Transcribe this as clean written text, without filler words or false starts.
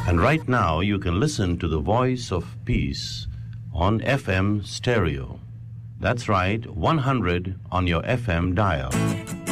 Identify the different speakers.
Speaker 1: And right now you can listen to the Voice of Peace on FM stereo. That's right, 100 on your FM dial.